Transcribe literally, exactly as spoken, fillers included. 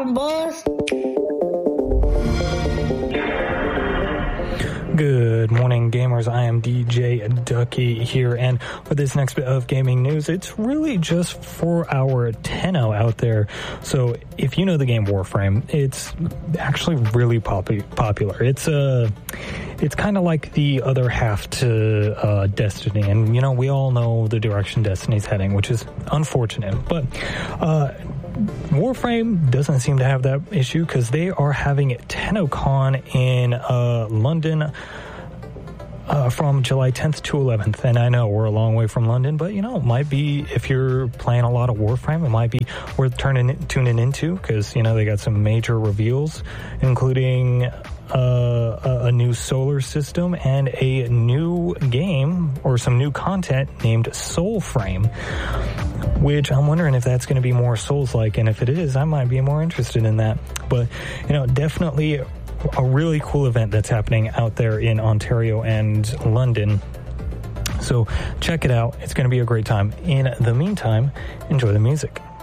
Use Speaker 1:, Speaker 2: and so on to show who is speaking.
Speaker 1: problem, boss.
Speaker 2: Good morning, gamers. I am D J Ducky here, and for this next bit of gaming news, it's really just for our Tenno out there. So, if you know the game Warframe, it's actually really pop- popular. It's a, uh, it's kind of like the other half to uh, Destiny, and you know we all know the direction Destiny's heading, which is unfortunate. But uh, Warframe doesn't seem to have that issue because they are having TennoCon in uh, London uh, from July tenth to eleventh. And I know we're a long way from London, but you know, it might be, if you're playing a lot of Warframe, it might be worth turning tuning into because, you know, they got some major reveals, including Uh, a, a new solar system and a new game or some new content named Soulframe, which I'm wondering if that's going to be more Souls-like, and if it is, I might be more interested in that. But, you know, definitely a really cool event that's happening out there in Ontario and London. So check it out. It's going to be a great time. In the meantime, enjoy the music.